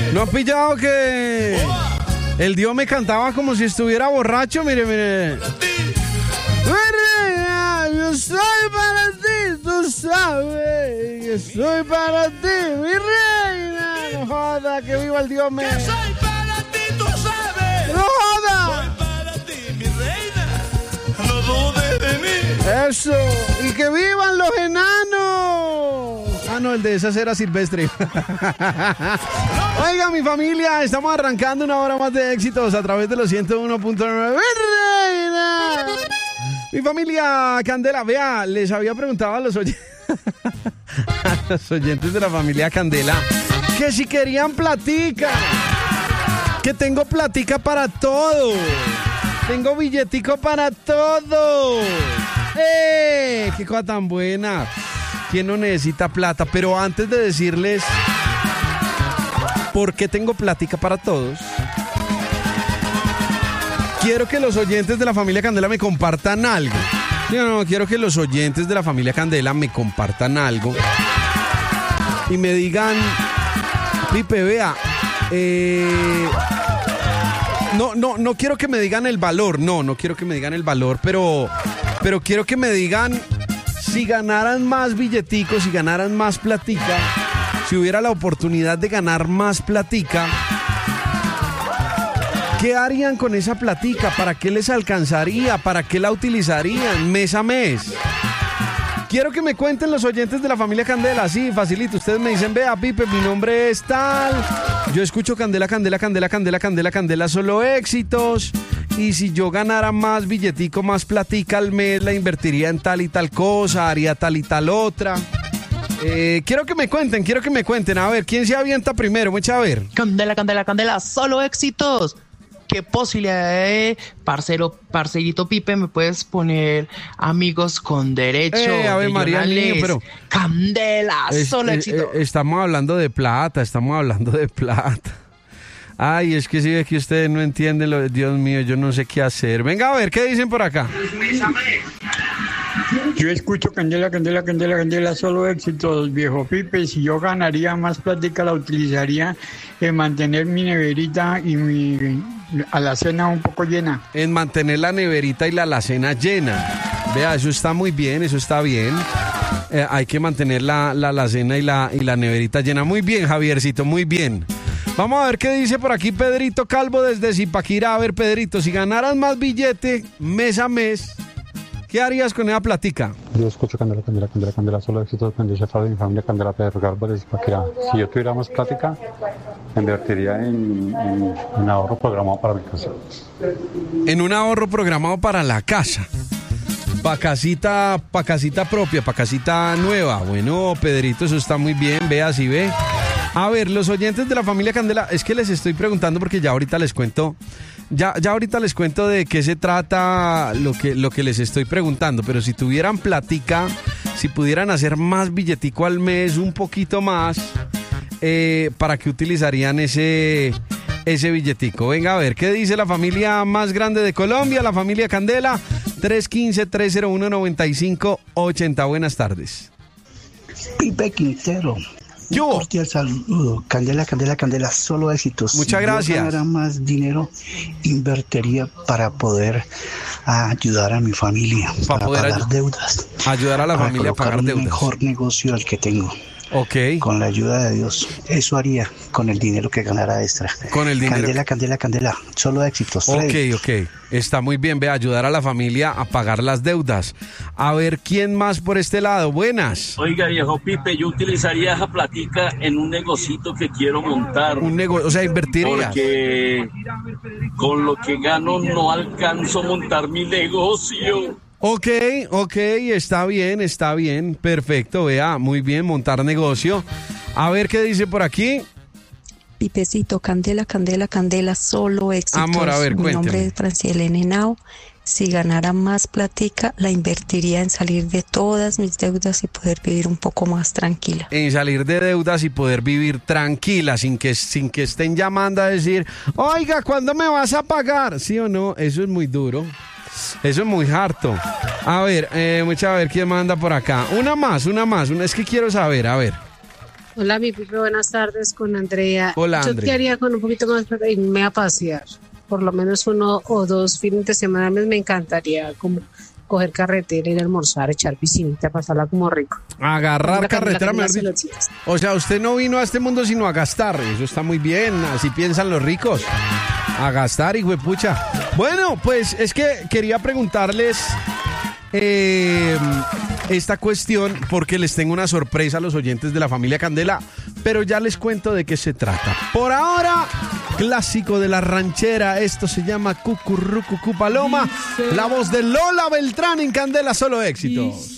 ¿No han pillado que el Dios me cantaba como si estuviera borracho? Mire, mire. Yo soy para ti, tú sabes. Yo soy para ti, mi reina. No joda, que viva el Dios me. Yo soy para ti, tú sabes. No joda. Soy para ti, mi reina. No dudes de mí. Eso. Y que vivan los enanos. Ah, no, el de esa era Silvestre. Oiga, mi familia, estamos arrancando una hora más de éxitos a través de los 101.9. ¡Reina! Mi familia Candela, vea, les había preguntado a los oyentes de la familia Candela que si querían platica, que tengo platica para todo, tengo billetico para todo. ¡Qué cosa tan buena! ¿Quién no necesita plata? Pero antes de decirles por qué tengo platica para todos, quiero que los oyentes de la familia Candela me compartan algo. No, quiero que los oyentes de la familia Candela me compartan algo y me digan, Pipe, vea, no quiero que me digan el valor, no quiero que me digan el valor, pero quiero que me digan si ganaran más billeticos, si ganaran más platica, si hubiera la oportunidad de ganar más platica, ¿qué harían con esa platica? ¿Para qué les alcanzaría? ¿Para qué la utilizarían mes a mes? Quiero que me cuenten los oyentes de la familia Candela. Sí, facilito. Ustedes me dicen, vea, Pipe, mi nombre es tal. Yo escucho Candela, Candela, Candela, Candela, Candela, Candela, solo éxitos. Y si yo ganara más billetico, más platica al mes, la invertiría en tal y tal cosa, haría tal y tal otra. Quiero que me cuenten. A ver, ¿quién se avienta primero? Mucha a ver. Candela, Candela, Candela, solo éxitos. ¿Qué posibilidad parcerito Pipe, me puedes poner amigos con derecho? A ver, María Niño, pero Candela, solo éxito. Estamos hablando de plata. Ay, es que si es que ustedes no entienden, Dios mío, yo no sé qué hacer. Venga, a ver, ¿qué dicen por acá? Yo escucho Candela, Candela, Candela, Candela, solo éxitos, viejo Pipe. Si yo ganaría más plática, la utilizaría en mantener mi neverita y mi alacena un poco llena. En mantener la neverita y la alacena llena. Vea, eso está muy bien, eso está bien. Hay que mantener la alacena y la neverita llena. Muy bien, Javiercito, muy bien. Vamos a ver qué dice por aquí Pedrito Calvo desde Zipaquirá. A ver, Pedrito, si ganaras más billete mes a mes, ¿qué harías con esa platica? Yo escucho Candela, Candela, Candela, Candela, solo éxitos, bendice a mi familia Candela, Pedro Calvo desde Zipaquirá. Si yo tuviera más plática, invertiría en un ahorro programado para mi casa. En un ahorro programado para la casa. Pa' casita propia, pa' casita nueva. Bueno, Pedrito, eso está muy bien, vea si ve. A ver, los oyentes de la familia Candela, es que les estoy preguntando porque ya ahorita les cuento, ya ahorita les cuento de qué se trata lo que les estoy preguntando, pero si tuvieran platica, si pudieran hacer más billetico al mes, un poquito más, ¿para qué utilizarían ese billetico? Venga, a ver, ¿qué dice la familia más grande de Colombia, la familia Candela? 315-301-9580. Buenas tardes. Pipe Quintero. Yo. Un cordial saludo. Candela, Candela, Candela, solo éxitos. Muchas gracias. Si yo ganara más dinero, invertiría para poder ayudar a mi familia, para pagar deudas. Ayudar a la familia a pagar deudas. Mejor negocio al que tengo. Ok. Con la ayuda de Dios. Eso haría con el dinero que ganara extra. Con el dinero. Candela, Candela, Candela. Solo éxitos. Freddy. Ok. Está muy bien. Ve, ayudar a la familia a pagar las deudas. A ver, ¿quién más por este lado? Buenas. Oiga, viejo Pipe, yo utilizaría esa platica en un negocito que quiero montar. Un negocio, o sea, invertirías. Porque con lo que gano no alcanzo a montar mi negocio. Ok, está bien, perfecto, vea, muy bien, montar negocio. A ver qué dice por aquí. Pipecito, Candela, Candela, Candela, solo éxitos. Amor, a ver, Mi cuénteme. nombre es Franciela Henao. Si ganara más platica, la invertiría en salir de todas mis deudas y poder vivir un poco más tranquila. En salir de deudas y poder vivir tranquila, sin que estén llamando a decir, oiga, ¿cuándo me vas a pagar? ¿Sí o no? Eso es muy duro. Eso es muy harto. A ver, a ver quién manda por acá. Una más. Es que quiero saber, a ver. Hola, mi Pipe, buenas tardes con Andrea. Hola, Yo Andrea. te haría con un poquito más para irme a pasear. Por lo menos 1 o 2 fines de semana al mes me encantaría como coger carretera, ir a almorzar, echar piscinita, pasarla como rico. Agarrar carretera, mejor dicho. dicho. O sea, usted no vino a este mundo sino a gastar. Eso está muy bien, así piensan los ricos. A gastar, hijo de pucha. Bueno, pues es que quería preguntarles esta cuestión porque les tengo una sorpresa a los oyentes de la familia Candela, pero ya les cuento de qué se trata. Por ahora, clásico de la ranchera, esto se llama Cucurrucucú Paloma, la voz de Lola Beltrán en Candela, solo éxitos.